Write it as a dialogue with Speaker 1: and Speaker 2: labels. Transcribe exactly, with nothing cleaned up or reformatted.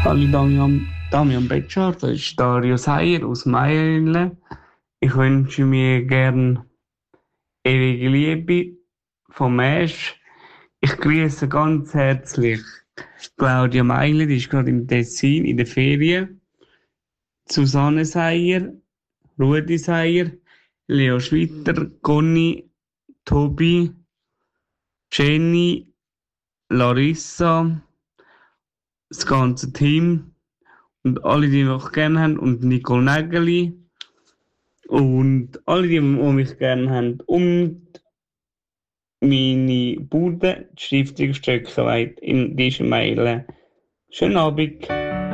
Speaker 1: Hallo Damian, Damian Betschar, das ist Dario Seier aus Meilen. Ich wünsche mir gern ewige Liebe vom Mesch. Ich grüße ganz herzlich Claudia Meiler, die ist gerade im Tessin in der Ferien. Susanne Seier, Rudi Seier, Leo Schwitter, Conny, Tobi, Jenny, Larissa, das ganze Team und alle, die mich gerne haben, und Nicole Nägeli und alle, die, die mich gerne haben, und meine Bude, die Stiftung Stöckenweit in dieser Meile. Schönen Abend.